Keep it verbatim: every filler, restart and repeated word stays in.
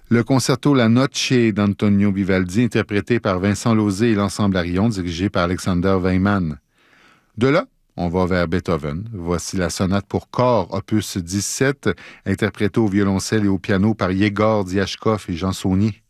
Le concerto La Noche d'Antonio Vivaldi, interprété par Vincent Lauzé et l'ensemble Arion, dirigé par Alexander Weinmann. De là, on va vers Beethoven. Voici la sonate pour corps, opus dix-sept, interprétée au violoncelle et au piano par Yegor Diachkov et Jean Saunier.